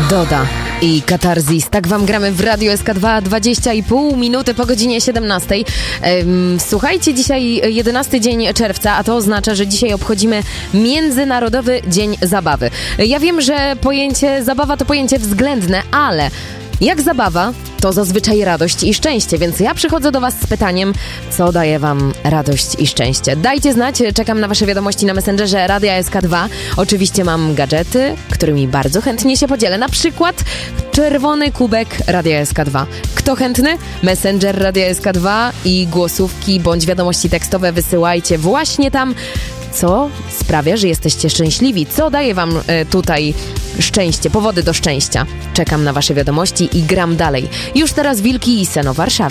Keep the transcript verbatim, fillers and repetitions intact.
Doda i Katarzis. Tak wam gramy w Radiu S K dwa, dwadzieścia i pół minuty po godzinie siedemnastej. Słuchajcie, dzisiaj jedenasty dzień czerwca, a to oznacza, że dzisiaj obchodzimy Międzynarodowy Dzień Zabawy. Ja wiem, że pojęcie zabawa to pojęcie względne, ale jak zabawa, to zazwyczaj radość i szczęście, więc ja przychodzę do was z pytaniem, co daje wam radość i szczęście. Dajcie znać, czekam na wasze wiadomości na Messengerze Radia S K dwa. Oczywiście mam gadżety, którymi bardzo chętnie się podzielę. Na przykład czerwony kubek Radia S K dwa. Kto chętny? Messenger Radia S K dwa i głosówki bądź wiadomości tekstowe wysyłajcie właśnie tam, co sprawia, że jesteście szczęśliwi. Co daje wam y, tutaj szczęście, powody do szczęścia. Czekam na wasze wiadomości i gram dalej. Już teraz Wilki i Seno Warszawy.